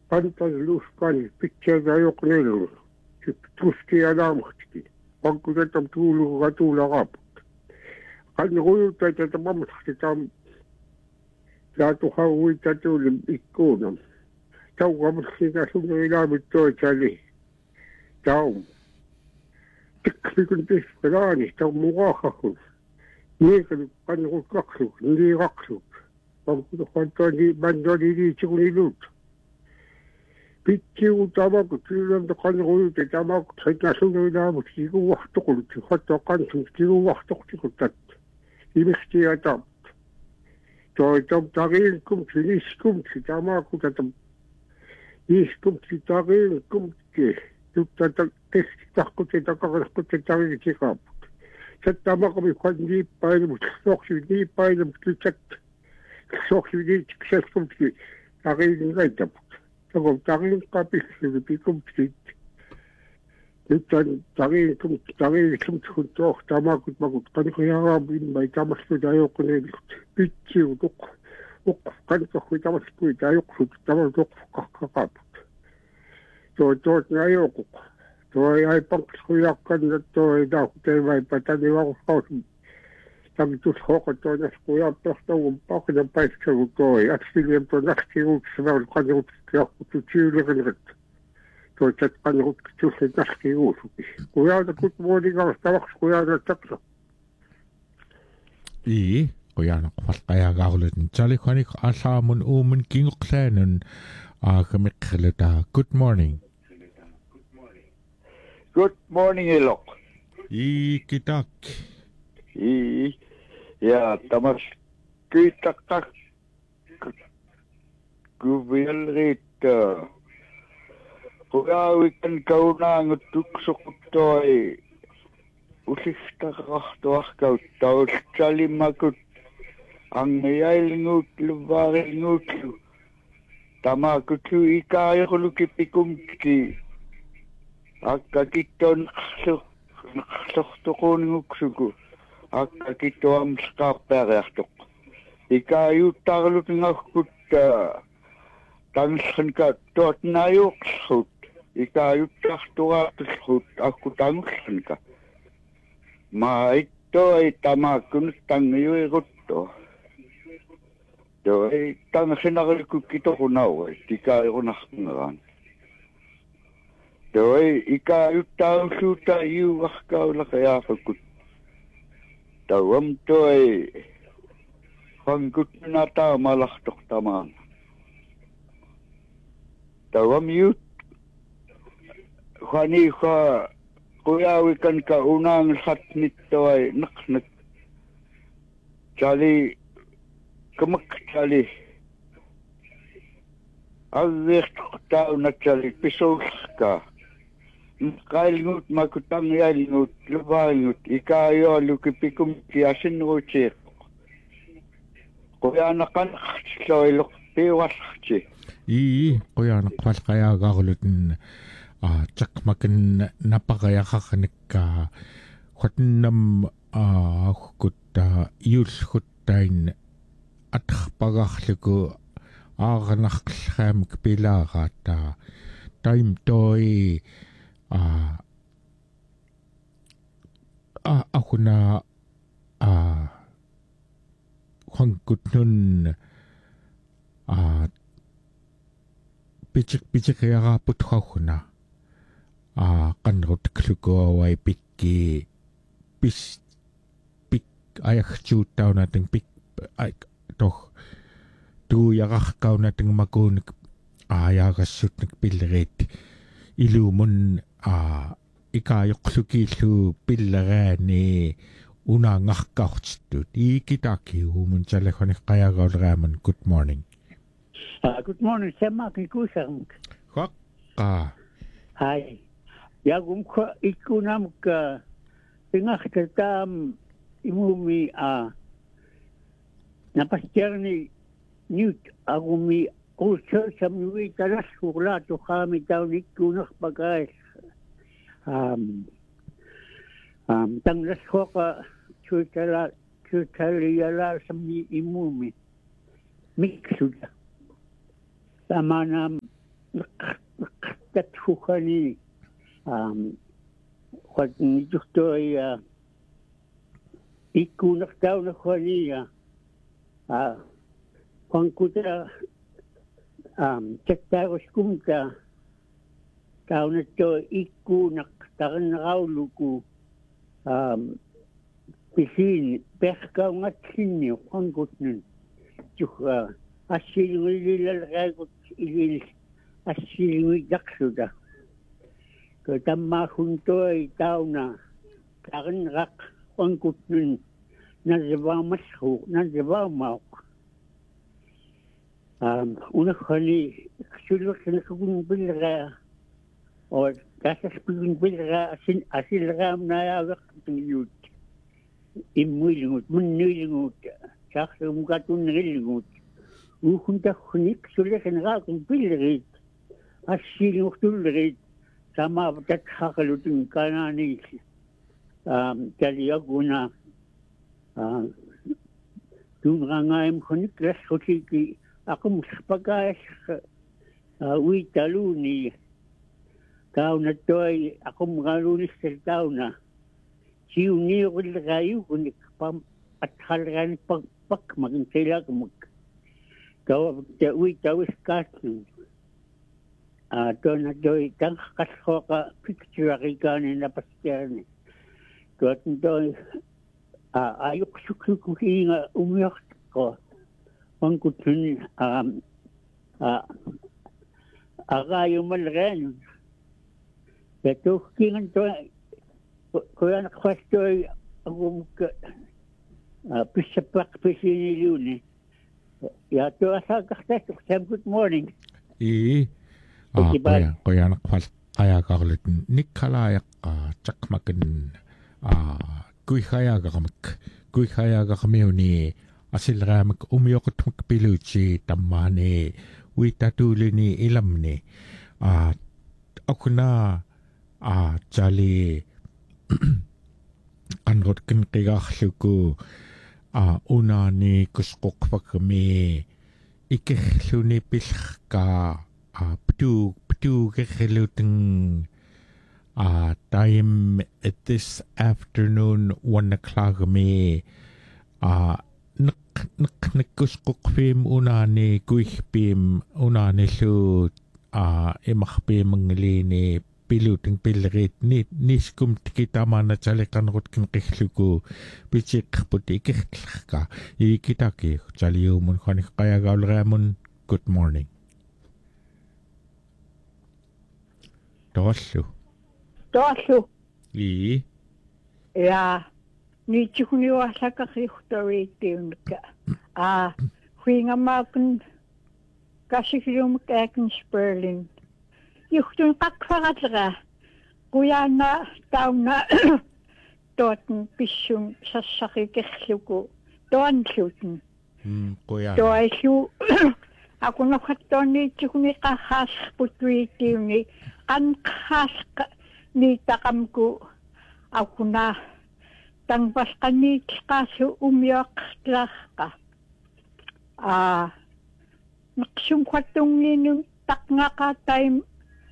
Pantan luskani, pitkällä joku tuski alamasti. Pankkutetam tuulu tuula raput. Kan rujuta tätä mammaksi tam saatu hauita tuuli ikkuunam. Taukamasti sun ei lämmin toisali. Taum. Tiksikun tiskalaani, taum muahahun. Niin kan kaksuk, niin kaksuk. Pankkutetam toini bandoni liitsikuni luut. Pitkiu tamakut, kyllä kan rujuta tamakut, että sun ei lämmin siku vahtokulut, hatta kansun siku vahtokulut. Ihmisesti ja tamt. Toi tarin kumksi, niskumksi, tamakuta iskumksi, tarin kumksi. Jutta teksti tahkutti takakahkutti tarin sikaput. Sä tamakami kan niin painamut, soksi niin painamut, sä soksi niin sikseskumksi, tarin kaitaput. Sä tarin kapiksi, pikumksi. Nyt tarin kumksi, kun tamakut makut, kanko jarabin, mai tamastuta jokuneet. Pitkiu tukku. Kanko kui tamastuita joksut, tamastukku kakaput. Tuo näjokuk. Tuo ei pankku jakkan, tuo ei tahkutee vaipaa tänne vakuuskausin. Takitus hokottua näsku jaapasta uun pakna päiskelu toi. Äksiliem tuo näksi uudessa vähän kannut jakkutu tyylirin. Tuo tät kannut tyylirin näski uusukin. Kun jäätä kut vuodikausta vaks, kun jäätä taksa. Kujana qvalqayagaarlutin talikhani allaamun uumun kinguqlaanun aaqamiqqaluta. Good morning. Good morning, Elok. Kitak. Ja tamas kyytakka kuvilrit kuyawikan kaunaangut tuksuqtoi usistaqartuarkautta ussalimakut angiailingut luvaringutlu tamakutu ikaayerluki pikumki akkakitton naqsortuquuninguksuku akkakittoam sqaappaariartoq ikaayuttarlutingakkut tansanka totnaayuqsrut ikaayuttarturaaqsrut akkutangullanka maitto tamakun tangiuirutto toi tangsinarlikukkitorunauai tikairunarngeraan toi ikaayuttausuuta iuarkaulaqayaafakut tauam toi hankutna taamalartortamaan tauam yut khaniha kuyawikan ka unang satnittoy naknak chali kamak chali agirtauna chali pisulka kailngut makutang yalingut lubangut ikayo lukipikum kiasinruchi kuyanakan loilok piwaschi kuyana qvalqayagaarlutin chakmakin napaqayaqaqnikka hutnam hukutta yulhuttain atqpagarluku aaranarqillraamik pilaaraata taim toi ahuna hankutnun pichik hahuna qanrutklukuawai pikki pik ayagchuuttaunating pik toh tuuyaqarkaunating makuunik aayagassutnik pillerit ilumun ikaayoqlukiillu pilleraani unaangarkaortitut ikitaki uumun telefonikqayagaulraaman. Good morning. Good morning, Semaki Kusarmuk. Haqqa. Hi. Yagumka ikunamka pingaqtatam imumi napasterni newt agumi qulsarsamui talassurlaatu qaami taunikkunaqpakaas tanglashoqa chutaliyala sammi imumi miksuta tamanam tatfukhani qad nituhtoi ikkunaqtauna khani qankuta tattaaguskumta taunatto ikkunaq taranrauluku pisin perkaungatsinni qanqutnun tuha assilungilillalraakut ilil assilungitaksuta ko tammahuntoi tauna taranraq qanqutnun nazvaamashu unakhani sulukun bilra or kasas bilra asilram naayawaqtiyut immuilingut munnilingut saaqsumgatun ngilingut uhuntakhnik sulukun raakun bilrit assilungtulrit samaavat haqalutun kanani taliyaguna tunrangaim khonik raskhutiki akum spagais uitaluni tauna toi akum galunis tauna siuni ulgayu kunik pam athalran pak magin selagmuk kaw te uitawis katlu tona toi tang kashoka picture rigani na pastiani kotin toi ayuk sukuhinga umyakt ko pangkutun agayo malren beto kingan to kuyan kwastoy agum pisapak pisiniluni ya to asa kahtas good morning kuyan kwal kaya kaklit nikalayak chakmakin kuihaya kamiuni asilramak umiokotmak piluchi tammane witatulini ilamni akuna jali anrotkin qigarluku unani kusqoqpakmi ikirluni pilka ptu kirluteng time at this afternoon 1 o'clock me nagkusqoqpim unani kuihpim unani lu imaqpim nglini piluteng pilrit niskum tikitama na chalekanrutkin qihluku pichiqputi ikirtlaka ikitaki chaliumun khonik qayagaulramun good morning Tosu. Ja. Ni chukuni wasaka khikhtawiittiyunika. Huingamaakun kasikilumukaakin Sperling. Yuhtun qaqfaqatlaqa quyaana tauna tootun pissum sassaqikirluku toanlutun. Quyaana. Toaisu akunaqattoonni chukuni qahaasqputwiittiyuni qanqaasqa niitaqamku akuna tangpasqaniitqaasu umioqtlaqqa naqsumqattungniinun taqngaqaataim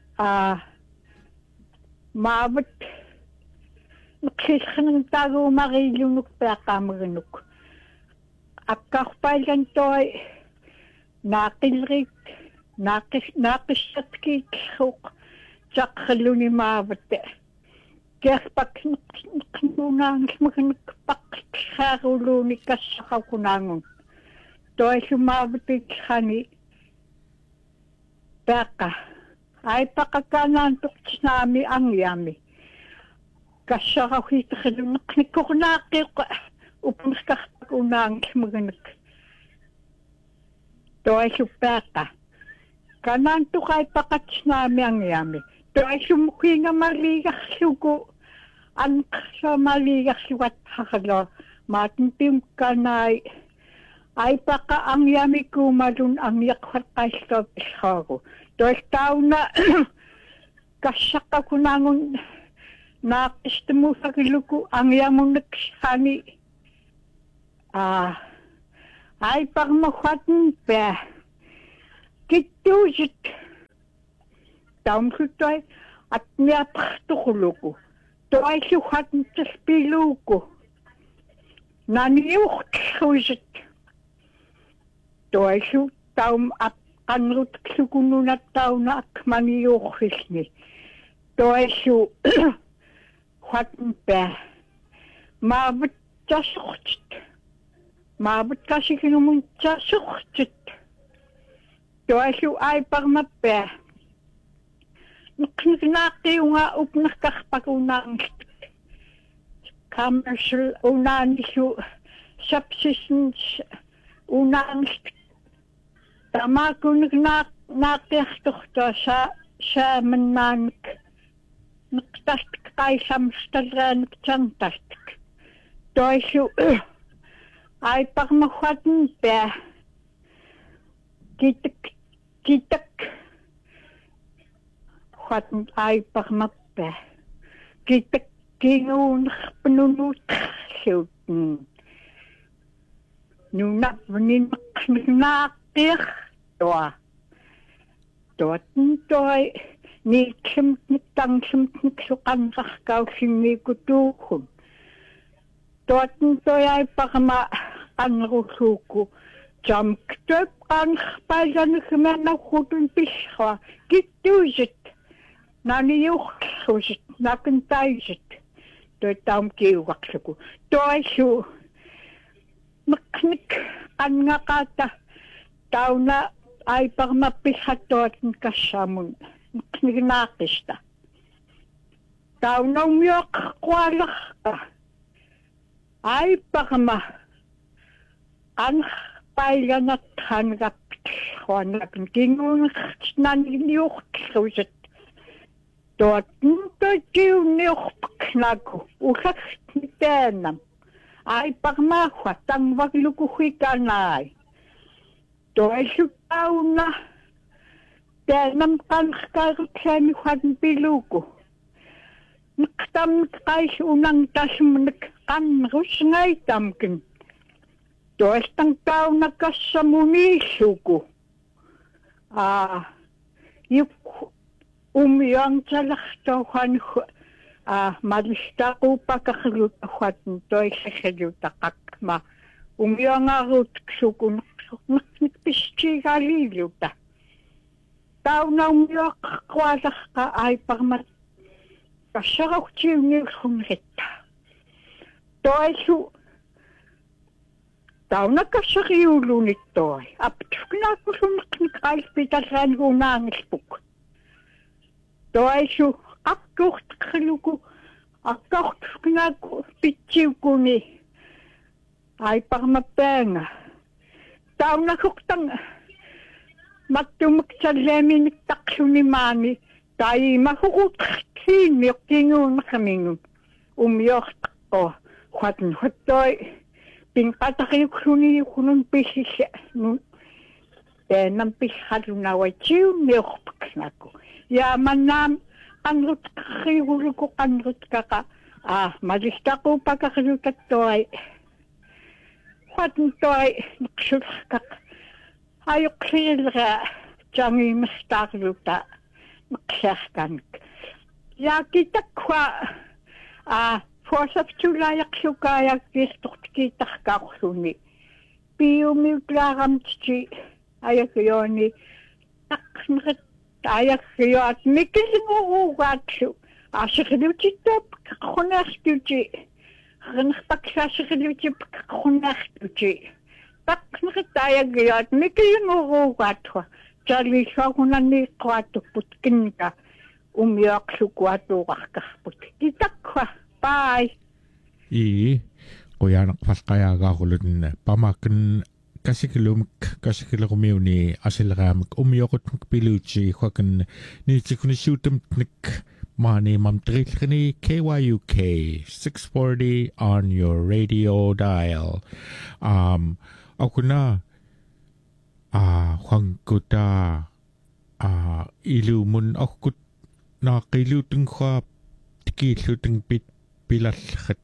maavat naqsisqanun taaguumariilunuk peaqaamaganuk akkarpailan toi naaqilrik naaqissatkiitluq jaqluni maavatte kerpak nunaangmagnak paqxaaruluuni kassaqakunaangun toisumaavatikkhani peaqqa aipaqakanaantuqtisnaami angiami kassaqahuitrlunneqnikkornaaqqiuqa upunskarpakunaangmagnak toisupeaqqa kanaantuqaipaqatisnaami angiami toisumukhingamaliigarluku anqsamaliigarluat haqalo maatintimkanaai aipaqa angiamikuumalun angiaqquaqqaissoopisqaagu toistauna kassaqakunaangun naaqqistumusaqilluku angiamunneksani aiparmaqquatin pea kittuusit таумсутай атмиапартоқулуку тоайлухатнтаспилууку наниухтлуисит тоайлу таум апқаннерутклукунунаттауна акманиуорфилни тоайлу хатнпа маавт тасортит маавт касигинумун тасортит тоайлу айпармаппа нукнигнаақиунга упнеркарпакунаангит commercial unaangisu subsistence unaangit тамаакунигнаақиарторта сааманнаанник неқтартик қайсамсталрааник тантартик тоису айпармахватн пэ китак хатн айпармаппа китак кинуунерпнунуут нунапнинеқнигнааққиар тоатн той никсэмтангсэмтник суқаннеқаркаусинниикутуухун тоатн той айпарма аннеруллуукку жамктоп qanqpaalanikmanarrutun pissra kittuisit naniuqsusit nakentaisit toitaum kiuqarluku toisu meqnik qannaqaata tauna aiparmappishattoatn kassamun meqnignaaqista taunaumiuqqqualerqa aiparma пайланаттхангаппит хуанапин кингуунертнанилиуqtlusit тоаттн токиунниорпкнаку улакнитаанам айпармаахва тангварлукухиканаай тоаллуттауна таанам qanqkaarutlaami хуан пилууку неқтамник қайс унан тасмник qannerusngaitamkin тоестан таунакассамунииллуку юк умиангталартооханху малистақупакарлут ахватн тоиссахалутаққакма умиангааруутксукунерник пистигалиилута таунаумиоққуаларқа айпармат кассарахтиунниулхунритта тоису таунакассариулуниттой аптукнааккулунеқник қаалпиталлаангуунаангилпук тоису ақкууртқилуку ақкаортукнаакку питсиуккуни айпармаппаанга таунакуқтан маттумуксаллааминик тақсунимаани таимахуқутхиинни оқкингууннеқамингу умиортеққо хатн хоттой пинqatariuqluniuqunun pissilla nu taanam pissqalunawatiiu miorpaknaku yaamannaam qanrutqarriuguluku qanrutkaqa malistaqupakaqlutattuai huatntoi neqsulqaq ajuqsiilra jangiimertaarluta neqsiarkanik yaakitakwa форсаптулааяқсукааяқкиисторткиитаркаарлуни пиумиуклаарамтити аякиони тақнерит аякиоат микилингуугаатсу асерлутиттап қонеартути ренерпаксаасерлутип қонеартути тақнерит аякиоат микилингуугаатва талисаагунаннииққуатуппут кинника умиоқлукуатууқаркарпут китаква бай qoyaanaqfalqayaagaarulut pamaakkan kasikilumik asileraamik umioqutmik piluutsi huakan niitikunissuutamtnik maani mamtrillrini KYUK 640 on your radio dial akuna huangkuta ilumun akkut naaqilutunghuap tikiilluteng pilallat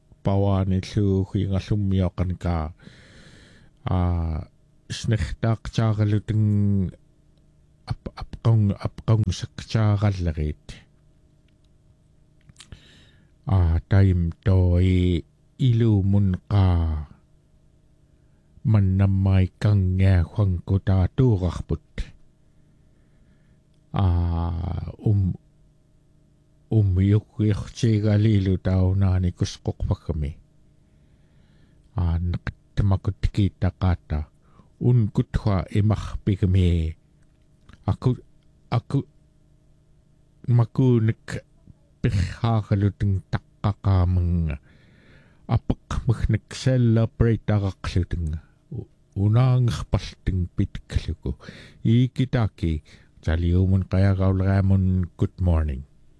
pawaanilluuhiingallummioqanka snertaaqtaaqaluteng apqong sakchaarallerit taim toi ilumun qa mannammai kangia huangkuta tuurarput ummiukkuirtiigaliilu taunaani kusqoqpagami naqtamakutkiittaqaata unkutwa imarpigami aku makuunik pirhaaqaluteng taqqaqaamanga apaqmagnak celebrate araqluteng unaangerparteng pitkluku iikitaaki taliumun qayaqaulraamun good morning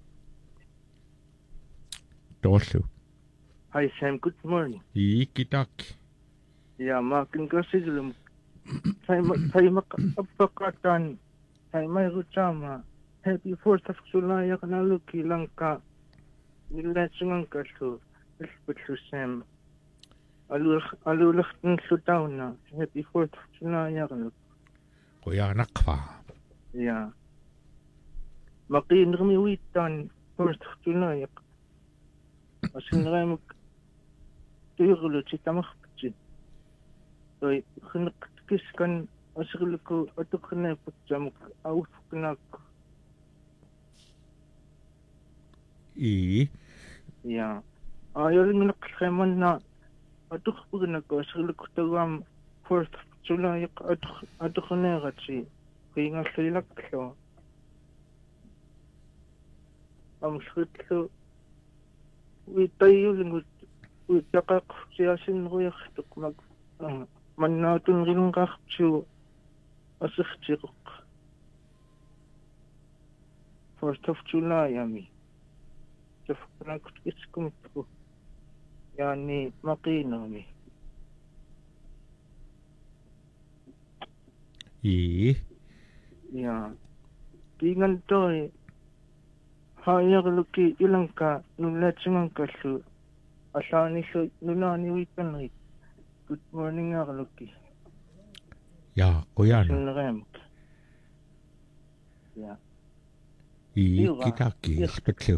Tollu Hi Sam, good morning. iikitaaki Yeah, makin kasilum. Saya apakatan. Saya may ruchama. Happy 4th of July yakanaluki langka. Nilatsungan kaso. Ispatsu Sam. Alulaktan sutauna. Happy 4th of July yakanaluk. Quyanaqva Yeah. Makin ramiwitan 1st of July yak. Asinramak. Tuyurulu chitamakchi. Toi khnakiskan asirluku atukhnaputjamuk aufknak. Yeah. Ayaling nakremanna atukpugnak asirluku tawam 4th July atukhnagachi. Kingasilaklo. Amsritlo Witayulingut Witakak siyasin ruyaktuk mag Manatun rinungakchu asirchiruk 1st of July ami Tafkanakut iskumtu Yani makinami Yeah Tingan toy Hayarluki ilangka nulatsungan kasu Asani so nunani witanrit Good morning arluki ya quyana Sinremak Yeah iikitaaki ispatlu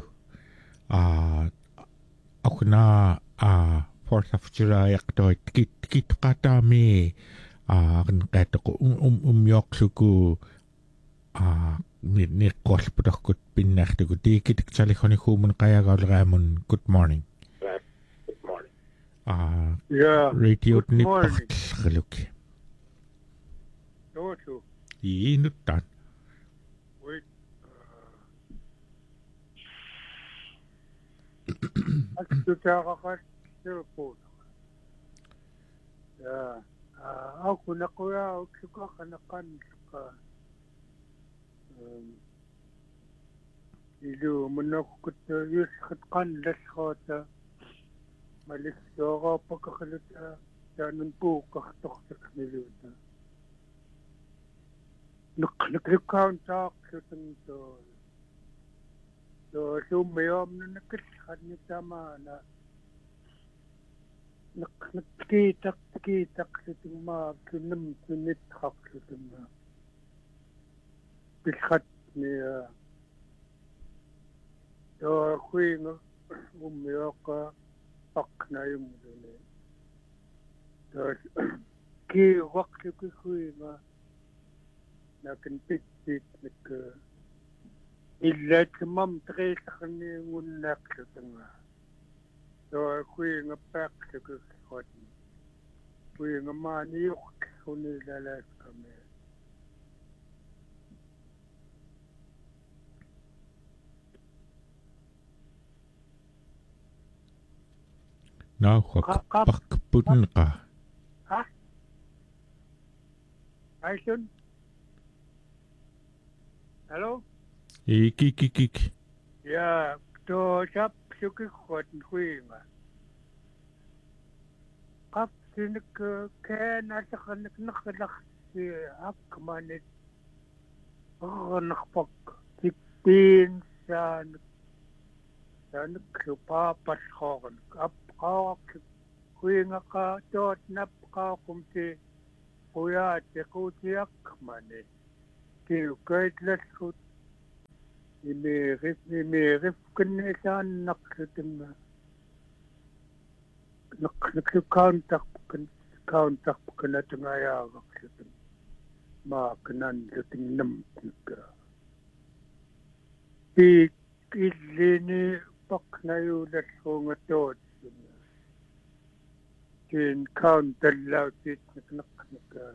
akuna 4th of July aqtoi tikitqataami qanqaataqu umyoqluku niqqorputarkut pinnaartuku tiikitiktalihunikuumun qayagaulraamun good morning Yeah. radiot Good morning. nippartallruki Tollu. iinuttaan Wait. Astutaaqaqat telephone. Yeah. Aku nakuya uksuka kanakan ka. Ilu munakut yusqatqan lasqata. Malik soga pakakhalita janun puuqartortak miluta. Naklikkaan taaqsutento. So summayom nakilxannitamaana. Nakkiitaq sutuma kunam sunitqaqsutuma. Pilxatni so khuinga umyoqa paqnayumune. So ki waqti khuinga lakin pittit nek illa tamam tqeeqni ngunnaqsutuma. So khuinga paqsuk khotni. Khuinga maani yuq hunilalaskame. nauqaqpakpunqa Ha? Aishun? Hello? ikikikik Yeah, to chap suki khotn khuinga. Qap sinik kana takhanik nakhlakh si akmanit. Nakpak tikpin san Sanuklupaapas hoon. Kaawak kuinga ka tot nap ka kumti kuya te kutiak mani. كيو كايت لسخوت يميغف كني كان نقلتم نقل كاونتق كنا تنايا غقلتم ما كنا نتنم في الليني بقنا يولد فوق الدود كين كاونت اللاوتيت نقنق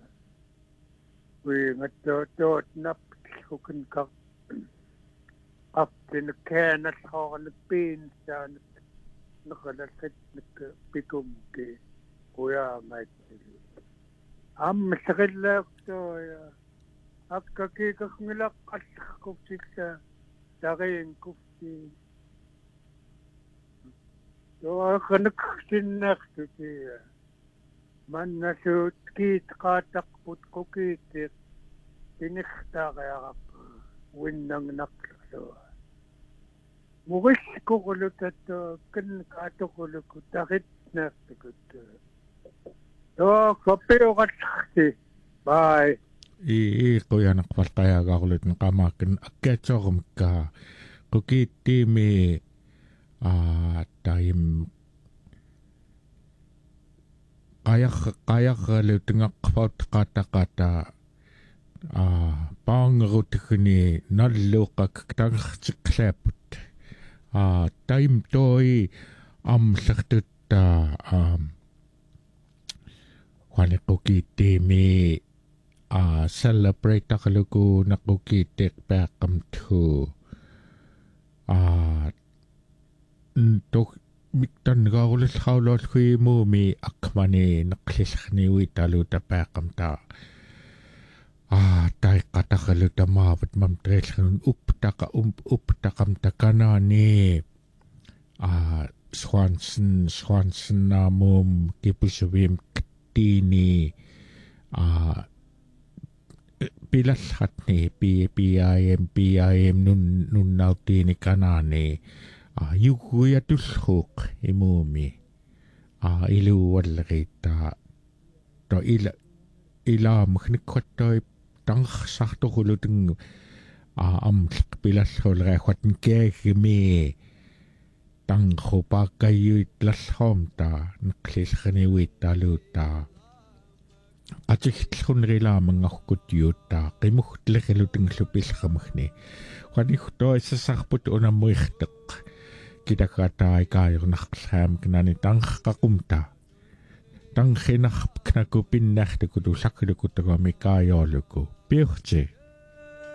ومدود نبت وكن كاق أبتن كانت حوال بين سانت نقل الخدمك بكم كي ويا ما يتسلي عم شغل يا أكا كي كخملق أشخ كفتك تغين كفتي تو خنق سنختي من نسوت كيت قاتق بوتكوكيت بنختار يا رب ونن نقل مغش كغلت كن كاتغلك تغت نفسك تو كبي وغتختي باي qoyan aqpalqayaagaarlut qamaakin akkaatsoormka qukiittiimi taim qayarralu tingaqqaut qaataqata paangerutgni nalluuqqak tangertiqqlaaput taim toi amlertutta quaniqukiittiimi celebrate taqaluku naqukiitteq paaqamtu tok miktangaarulallraulorluimuumi akmani neqlillerniui taluta paaqamta taiqqataqalu tamaavat mamtreellernun upptaqam takanaani Swanson naamum kipusuvim kattiini pilallatni PIM nun nautiini kanaani yuguatulluuq imuumi iluuallerita to ilaamagnikkuattoi tangersartorulutung amlaq pilallruuleriaquatn kiagimi tangerupaakkayuit lallroomta neqlillerniuit taluuta atsigtlunrilaamangorkutiuttaa qimugtlerilutungllupillermagni qanigtoissasarput unammuirteq kitakaataikaajornarqllaam knani tangeqqaqumta tanginarpknaku pinnartuku tullakluku tagamikaajoorluku piurti